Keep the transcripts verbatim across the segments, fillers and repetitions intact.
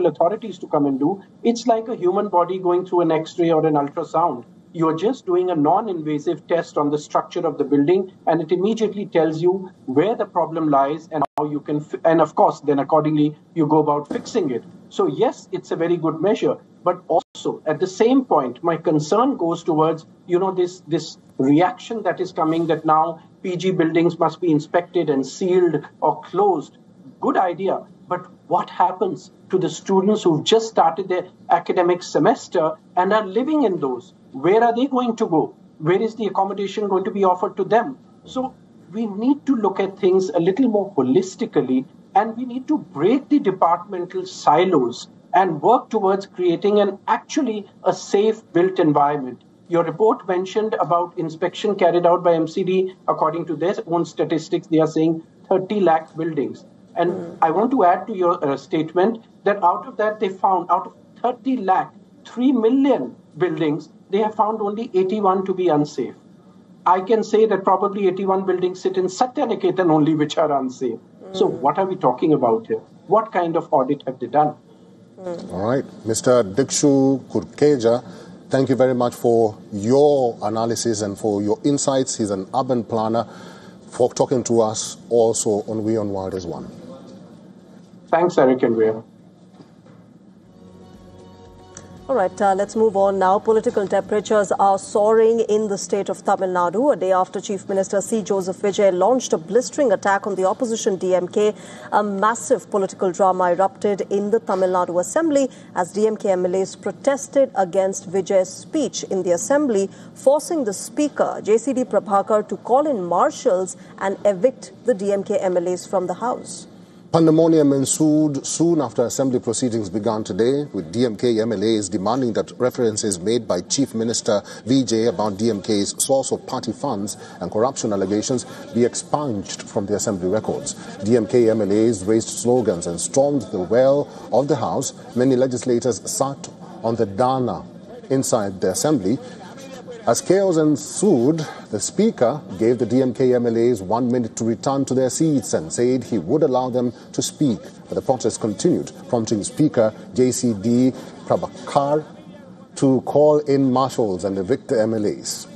medical authorities to come and do. It's like a human body going through an X-ray or an ultrasound. You're just doing a non-invasive test on the structure of the building, and it immediately tells you where the problem lies and how you can, fi- and of course, then accordingly, you go about fixing it. So yes, it's a very good measure, but also at the same point, my concern goes towards, you know, this, this reaction that is coming that now P G buildings must be inspected and sealed or closed. Good idea, but what happens to the students who've just started their academic semester and are living in those? Where are they going to go? Where is the accommodation going to be offered to them? So we need to look at things a little more holistically, and we need to break the departmental silos and work towards creating an actually a safe built environment. Your report mentioned about inspection carried out by M C D. According to their own statistics, they are saying thirty lakh buildings. And mm. I want to add to your uh, statement that out of that, they found out of thirty lakh, three million buildings, they have found only eighty-one to be unsafe. I can say that probably eighty-one buildings sit in Satyaniketan only which are unsafe. Mm. So what are we talking about here? What kind of audit have they done? Mm. All right. Mister Dikshu Kurkeja, thank you very much for your analysis and for your insights. He's an urban planner, for talking to us also on We on World is One. Thanks, Eric and Rhea. All right, uh, let's move on now. Political temperatures are soaring in the state of Tamil Nadu. A day after Chief Minister C. Joseph Vijay launched a blistering attack on the opposition D M K, a massive political drama erupted in the Tamil Nadu Assembly as D M K M L As protested against Vijay's speech in the Assembly, forcing the Speaker, J C D Prabhakar, to call in marshals and evict the D M K M L As from the House. Pandemonium ensued soon after Assembly proceedings began today, with D M K M L As demanding that references made by Chief Minister Vijay about D M K's source of party funds and corruption allegations be expunged from the Assembly records. D M K M L As raised slogans and stormed the well of the House. Many legislators sat on the dana inside the Assembly. As chaos ensued, the Speaker gave the D M K M L As one minute to return to their seats and said he would allow them to speak. But the protest continued, prompting Speaker J C D Prabhakar to call in marshals and evict the M L As.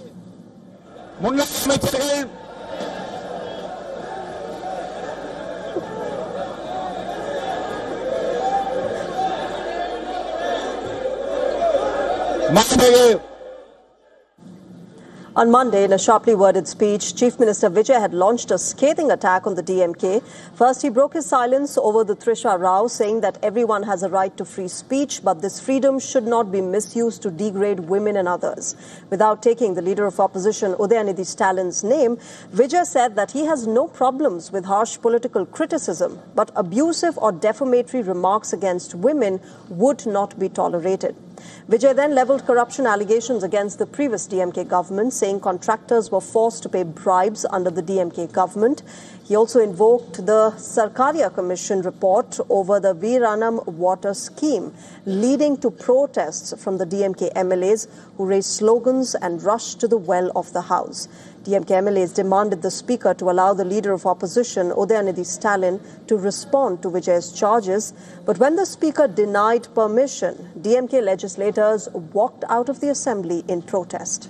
On Monday, in a sharply worded speech, Chief Minister Vijay had launched a scathing attack on the D M K. First, he broke his silence over the Trisha Rao, saying that everyone has a right to free speech, but this freedom should not be misused to degrade women and others. Without taking the leader of opposition, Udayanidhi Stalin's name, Vijay said that he has no problems with harsh political criticism, but abusive or defamatory remarks against women would not be tolerated. Vijay then levelled corruption allegations against the previous D M K government, saying contractors were forced to pay bribes under the D M K government. He also invoked the Sarkaria Commission report over the Veeranam water scheme, leading to protests from the D M K M L As who raised slogans and rushed to the well of the House. D M K M L As demanded the Speaker to allow the leader of opposition, Udayanidhi Stalin, to respond to Vijay's charges. But when the Speaker denied permission, D M K legislators walked out of the Assembly in protest.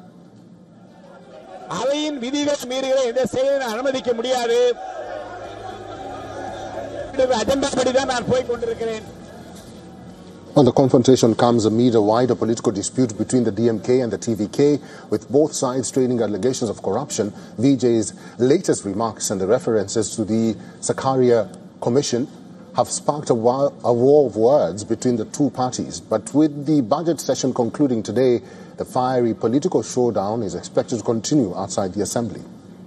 Well, the confrontation comes amid a wider political dispute between the D M K and the T V K, with both sides trailing allegations of corruption. Vijay's latest remarks and the references to the Sarkaria Commission have sparked a war, a war of words between the two parties. But with the budget session concluding today, the fiery political showdown is expected to continue outside the Assembly.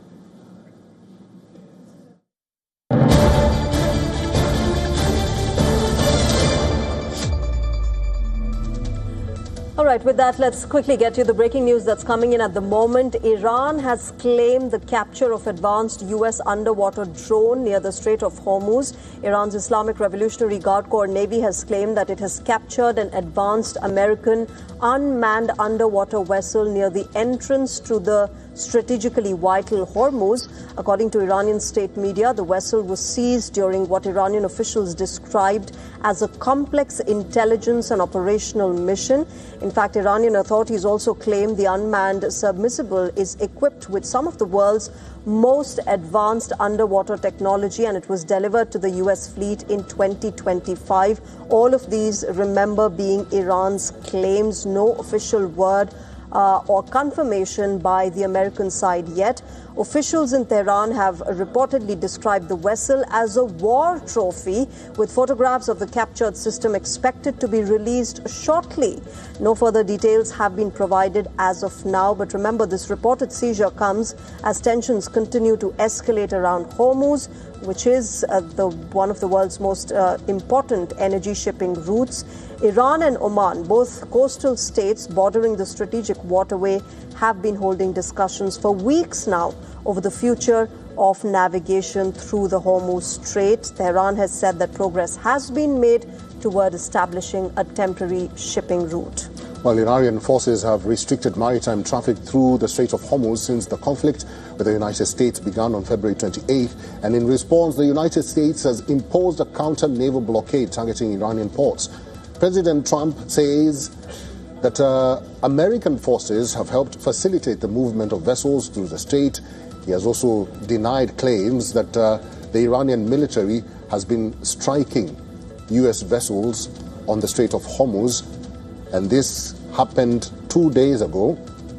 All right, with that, let's quickly get you the breaking news that's coming in at the moment. Iran has claimed the capture of advanced U S underwater drone near the Strait of Hormuz. Iran's Islamic Revolutionary Guard Corps Navy has claimed that it has captured an advanced American unmanned underwater vessel near the entrance to the strategically vital Hormuz. According to Iranian state media, the vessel was seized during what Iranian officials described as a complex intelligence and operational mission. In fact, Iranian authorities also claim the unmanned submersible is equipped with some of the world's most advanced underwater technology, and it was delivered to the U S fleet in twenty twenty-five. All of these, remember, being Iran's claims, no official word uh, or confirmation by the American side yet. Officials in Tehran have reportedly described the vessel as a war trophy, with photographs of the captured system expected to be released shortly. No further details have been provided as of now, but remember, this reported seizure comes as tensions continue to escalate around Hormuz, which is uh, the one of the world's most uh, important energy shipping routes. Iran and Oman, both coastal states bordering the strategic waterway, have been holding discussions for weeks now over the future of navigation through the Hormuz Strait. Tehran has said that progress has been made toward establishing a temporary shipping route. Well, Iranian forces have restricted maritime traffic through the Strait of Hormuz since the conflict with the United States began on February twenty-eighth. And in response, the United States has imposed a counter-naval blockade targeting Iranian ports. President Trump says that uh, American forces have helped facilitate the movement of vessels through the strait. He has also denied claims that uh, the Iranian military has been striking U S vessels on the Strait of Hormuz, and this happened two days ago.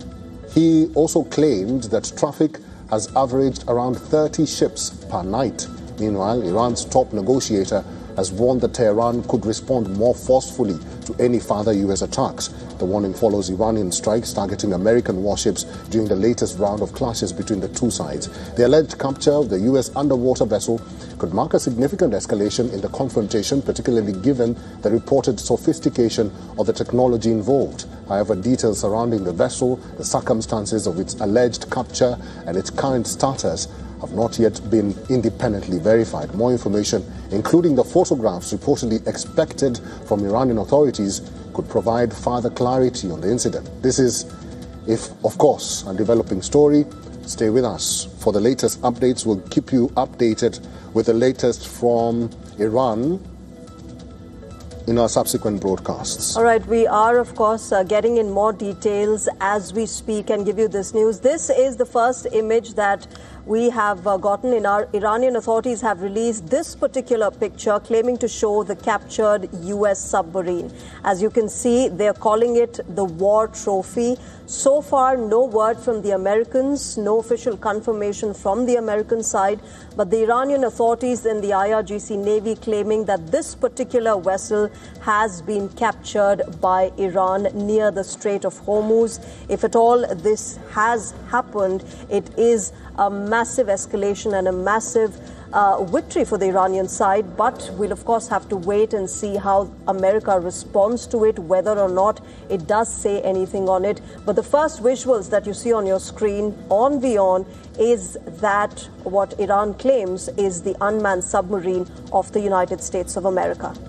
He also claimed that traffic has averaged around thirty ships per night. Meanwhile, Iran's top negotiator has warned that Tehran could respond more forcefully to any further U S attacks. The warning follows Iranian strikes targeting American warships during the latest round of clashes between the two sides. The alleged capture of the U S underwater vessel could mark a significant escalation in the confrontation, particularly given the reported sophistication of the technology involved. However, details surrounding the vessel, the circumstances of its alleged capture, and its current status have not yet been independently verified. More information, including the photographs reportedly expected from Iranian authorities, could provide further clarity on the incident. This is, if of course, a developing story. Stay with us for the latest updates. We'll keep you updated with the latest from Iran in our subsequent broadcasts. All right, we are, of course, uh, getting in more details as we speak and give you this news. This is the first image that we have uh, gotten in. Our Iranian authorities have released this particular picture claiming to show the captured U S submarine. As you can see, they're calling it the war trophy. So far, no word from the Americans, no official confirmation from the American side, but the Iranian authorities and the I R G C Navy claiming that this particular vessel has been captured by Iran near the Strait of Hormuz. If at all this has happened, it is a massive escalation and a massive uh, victory for the Iranian side. But we'll, of course, have to wait and see how America responds to it, whether or not it does say anything on it. But the first visuals that you see on your screen on WION is that what Iran claims is the unmanned submarine of the United States of America.